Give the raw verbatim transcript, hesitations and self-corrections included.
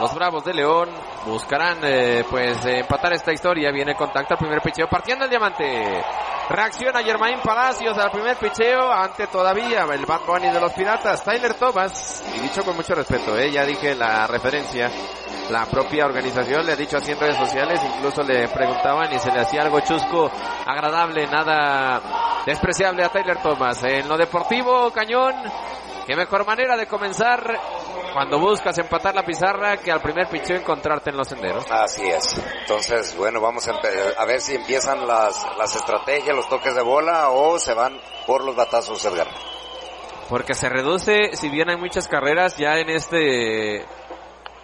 los Bravos de León buscarán eh, pues eh, empatar esta historia. Viene contacto al primer picheo, partiendo el diamante. Reacciona Germain Palacios al primer picheo, ante todavía el Bad Bunny de los Piratas, Tyler Thomas. Y dicho con mucho respeto, eh, ya dije la referencia. La propia organización le ha dicho así en redes sociales, incluso le preguntaban y se le hacía algo chusco, agradable, nada despreciable a Tyler Thomas. En lo deportivo, Cañón, qué mejor manera de comenzar cuando buscas empatar la pizarra que al primer picheo encontrarte en los senderos. Así es. Entonces, bueno, vamos a, a ver si empiezan las, las estrategias, los toques de bola, o se van por los batazos, Edgar. Porque se reduce, si bien hay muchas carreras ya en este